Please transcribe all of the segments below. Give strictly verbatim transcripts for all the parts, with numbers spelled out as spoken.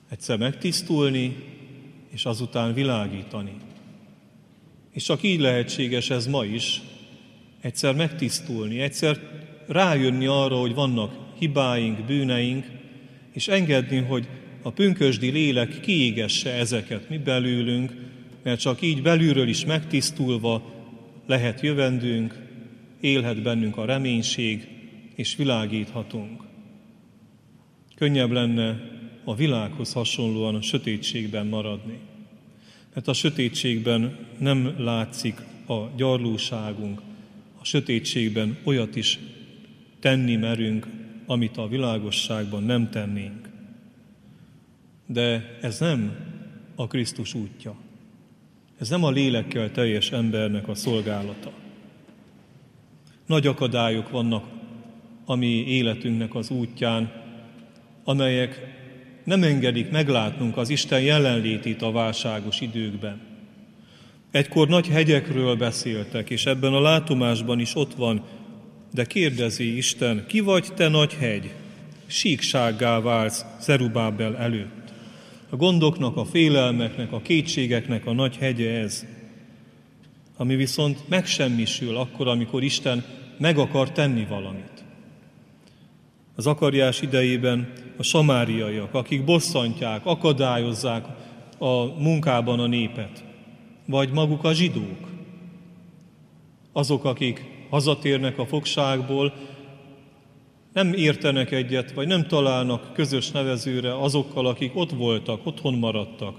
Egyszer megtisztulni, és azután világítani. És csak így lehetséges ez ma is, egyszer megtisztulni, egyszer rájönni arra, hogy vannak hibáink, bűneink, és engedni, hogy a pünkösdi lélek kiégesse ezeket mi belőlünk, mert csak így belülről is megtisztulva lehet jövendőnk, élhet bennünk a reménység, és világíthatunk. Könnyebb lenne a világhoz hasonlóan a sötétségben maradni, mert a sötétségben nem látszik a gyarlóságunk, a sötétségben olyat is tenni merünk, amit a világosságban nem tennénk. De ez nem a Krisztus útja. Ez nem a lélekkel teljes embernek a szolgálata. Nagy akadályok vannak a mi életünknek az útján, amelyek nem engedik meglátnunk az Isten jelenlétét a válságos időkben. Egykor nagy hegyekről beszéltek, és ebben a látomásban is ott van, de kérdezi Isten, ki vagy te nagy hegy? Síksággá válsz Zerubábel előtt. A gondoknak, a félelmeknek, a kétségeknek a nagy hegye ez, ami viszont megsemmisül akkor, amikor Isten meg akar tenni valamit. Az akarjás idejében a samáriaiak, akik bosszantják, akadályozzák a munkában a népet, vagy maguk a zsidók, azok, akik hazatérnek a fogságból, nem értenek egyet, vagy nem találnak közös nevezőre azokkal, akik ott voltak, otthon maradtak.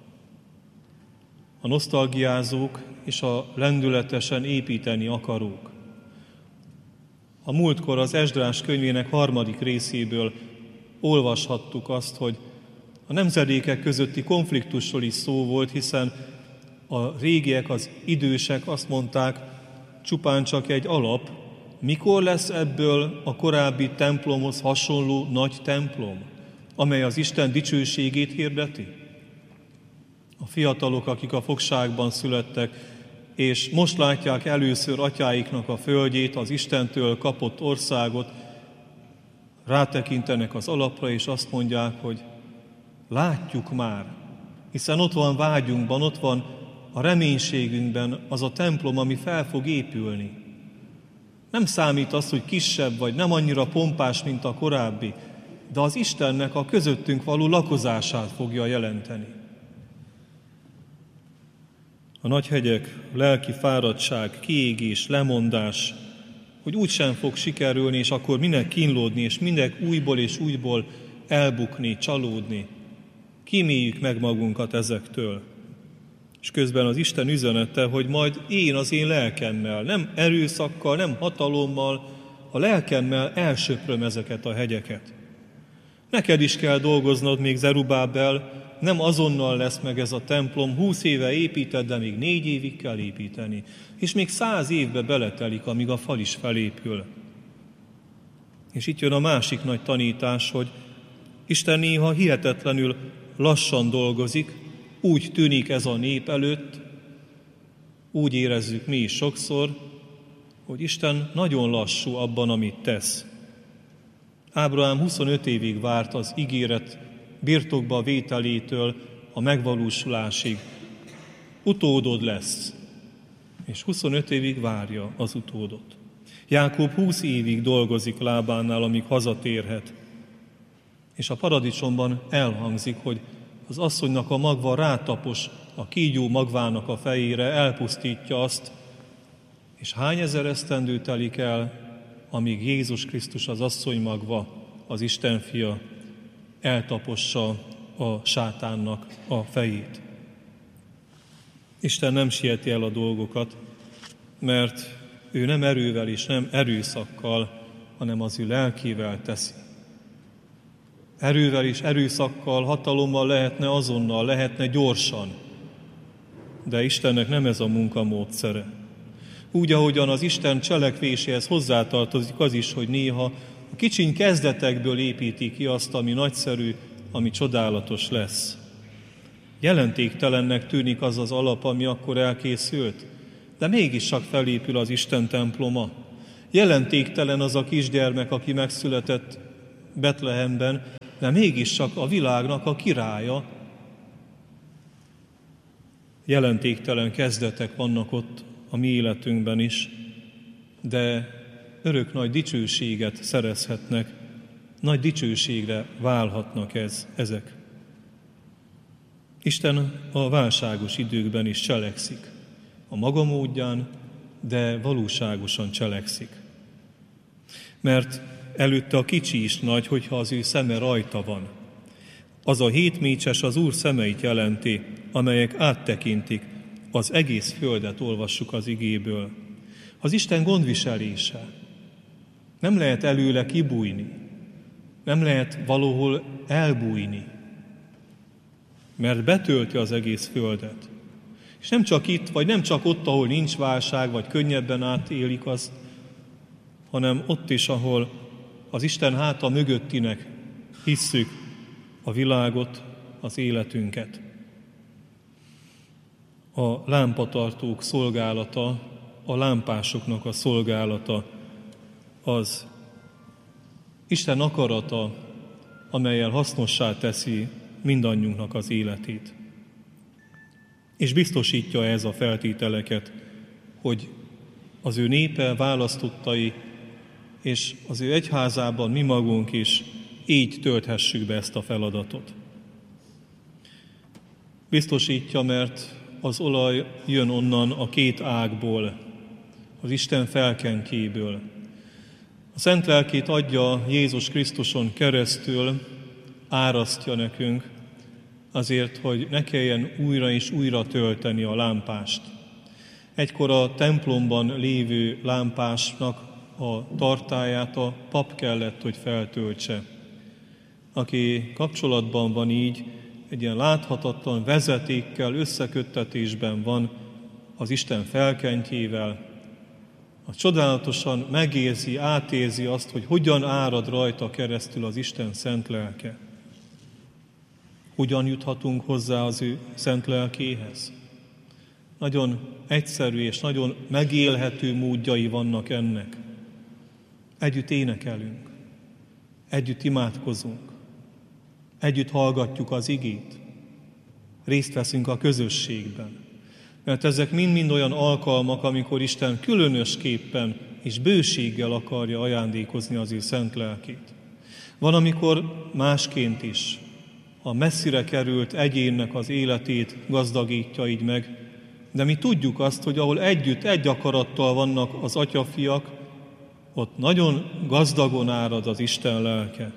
A nosztalgiázók és a lendületesen építeni akarók. A múltkor az Esdrás könyvének harmadik részéből olvashattuk azt, hogy a nemzedékek közötti konfliktusról is szó volt, hiszen a régiek, az idősek azt mondták, csupán csak egy alap, mikor lesz ebből a korábbi templomhoz hasonló nagy templom, amely az Isten dicsőségét hirdeti? A fiatalok, akik a fogságban születtek, és most látják először atyáiknak a földjét, az Istentől kapott országot, rátekintenek az alapra, és azt mondják, hogy látjuk már, hiszen ott van vágyunkban, ott van a reménységünkben az a templom, ami fel fog épülni. Nem számít az, hogy kisebb vagy nem annyira pompás, mint a korábbi, de az Istennek a közöttünk való lakozását fogja jelenteni. A nagy hegyek, lelki fáradtság, kiégés, lemondás, hogy úgysem fog sikerülni, és akkor minek kínlódni, és minek újból és újból elbukni, csalódni. Kíméljük meg magunkat ezektől. És közben az Isten üzenete, hogy majd én az én lelkemmel, nem erőszakkal, nem hatalommal, a lelkemmel elsöpröm ezeket a hegyeket. Neked is kell dolgoznod még Zerubábel, nem azonnal lesz meg ez a templom, húsz éve építed, de még négy évig kell építeni. És még száz évbe beletelik, amíg a fal is felépül. És itt jön a másik nagy tanítás, hogy Isten néha hihetetlenül lassan dolgozik, úgy tűnik ez a nép előtt, úgy érezzük mi is sokszor, hogy Isten nagyon lassú abban, amit tesz. Ábrahám huszonöt évig várt az ígéret birtokba vételétől a megvalósulásig. Utódod lesz, és huszonöt évig várja az utódot. Jákob húsz évig dolgozik Lábánnál, amíg hazatérhet. És a paradicsomban elhangzik, hogy az asszonynak a magva rátapos a kígyó magvának a fejére, elpusztítja azt, és hány ezer esztendő telik el, amíg Jézus Krisztus az asszony magva, az Isten fia, eltapossa a sátánnak a fejét. Isten nem sieti el a dolgokat, mert ő nem erővel és nem erőszakkal, hanem az ő lelkével teszi. Erővel és erőszakkal, hatalommal lehetne azonnal, lehetne gyorsan, de Istennek nem ez a munkamódszere. Úgy, ahogyan az Isten cselekvéséhez hozzátartozik az is, hogy néha a kicsiny kezdetekből építi ki azt, ami nagyszerű, ami csodálatos lesz. Jelentéktelennek tűnik az az alap, ami akkor elkészült, de mégis csak felépül az Isten temploma. Jelentéktelen az a kisgyermek, aki megszületett Betlehemben, de mégiscsak a világnak a királya. Jelentéktelen kezdetek vannak ott a mi életünkben is, de örök nagy dicsőséget szerezhetnek, nagy dicsőségre válhatnak ez, ezek. Isten a válságos időkben is cselekszik, a maga módján, de valóságosan cselekszik. Mert előtte a kicsi is nagy, hogyha az ő szeme rajta van. Az a hét mécses az Úr szemeit jelenti, amelyek áttekintik, az egész földet, olvassuk az igéből. Az Isten gondviselése. Nem lehet előle kibújni, nem lehet valahol elbújni, mert betölti az egész földet. És nem csak itt, vagy nem csak ott, ahol nincs válság, vagy könnyebben átélik azt, hanem ott is, ahol az Isten háta mögöttinek hisszük a világot, az életünket. A lámpatartók szolgálata, a lámpásoknak a szolgálata az Isten akarata, amellyel hasznossá teszi mindannyiunknak az életét. És biztosítja ez a feltételeket, hogy az ő népe, választottai, és az ő egyházában mi magunk is így tölthessük be ezt a feladatot. Biztosítja, mert az olaj jön onnan a két ágból, az Isten felkentjéből. A Szent Lelkét adja Jézus Krisztuson keresztül, árasztja nekünk, azért, hogy ne kelljen újra és újra tölteni a lámpást. Egykor a templomban lévő lámpásnak a tartályát a pap kellett, hogy feltöltse. Aki kapcsolatban van így, egy ilyen láthatatlan vezetékkel, összeköttetésben van az Isten felkentjével, az csodálatosan megérzi, átérzi azt, hogy hogyan árad rajta keresztül az Isten szent lelke. Hogyan juthatunk hozzá az ő szent lelkéhez? Nagyon egyszerű és nagyon megélhető módjai vannak ennek. Együtt énekelünk, együtt imádkozunk, együtt hallgatjuk az igét, részt veszünk a közösségben. Mert ezek mind-mind olyan alkalmak, amikor Isten különösképpen és bőséggel akarja ajándékozni az ő szent lelkét. Van, amikor másként is a messzire került egyénnek az életét gazdagítja így meg, de mi tudjuk azt, hogy ahol együtt, egy akarattal vannak az atyafiak, ott nagyon gazdagon árad az Isten lelke.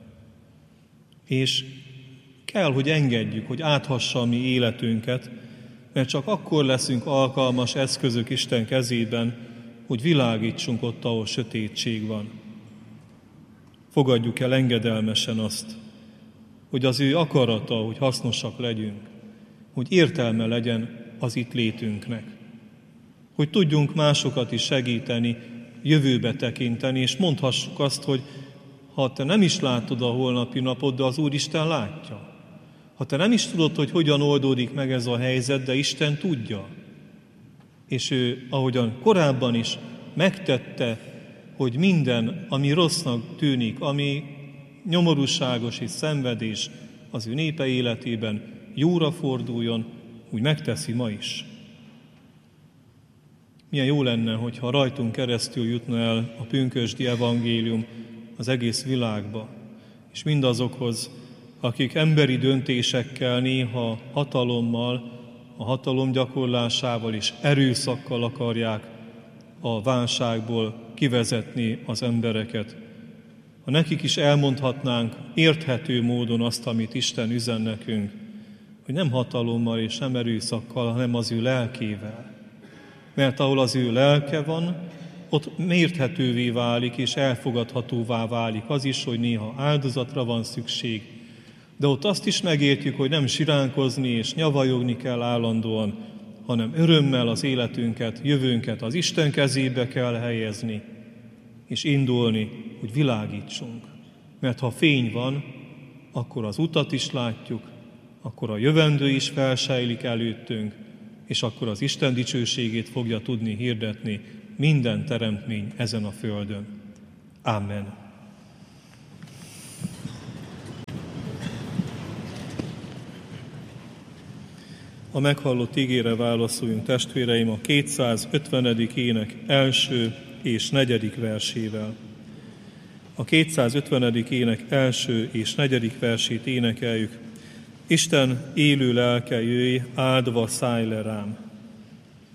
És kell, hogy engedjük, hogy áthassa a mi életünket, mert csak akkor leszünk alkalmas eszközök Isten kezében, hogy világítsunk ott, ahol sötétség van. Fogadjuk el engedelmesen azt, hogy az ő akarata, hogy hasznosak legyünk, hogy értelme legyen az itt létünknek, hogy tudjunk másokat is segíteni, jövőbe tekinteni, és mondhassuk azt, hogy ha te nem is látod a holnapi napod, de az Úristen látja. Ha te nem is tudod, hogy hogyan oldódik meg ez a helyzet, de Isten tudja. És ő, ahogyan korábban is megtette, hogy minden, ami rossznak tűnik, ami nyomorúságos és szenvedés az ő népe életében jóra forduljon, úgy megteszi ma is. Milyen jó lenne, hogyha rajtunk keresztül jutna el a pünkösdi evangélium az egész világba, és mindazokhoz, akik emberi döntésekkel, néha hatalommal, a hatalom gyakorlásával és erőszakkal akarják a válságból kivezetni az embereket. Ha nekik is elmondhatnánk érthető módon azt, amit Isten üzen nekünk, hogy nem hatalommal és nem erőszakkal, hanem az ő lelkével. Mert ahol az ő lelke van, ott érthetővé válik és elfogadhatóvá válik az is, hogy néha áldozatra van szükség, de ott azt is megértjük, hogy nem siránkozni és nyavajogni kell állandóan, hanem örömmel az életünket, jövőnket az Isten kezébe kell helyezni, és indulni, hogy világítsunk. Mert ha fény van, akkor az utat is látjuk, akkor a jövendő is felsejlik előttünk, és akkor az Isten dicsőségét fogja tudni hirdetni minden teremtmény ezen a földön. Amen. A meghallott ígére válaszoljunk, testvéreim, a kétszázötvenedik ének első és negyedik versével. A kétszázötvenedik ének első és negyedik versét énekeljük. Isten élő lelke, jöjj, áldva szállj le rám!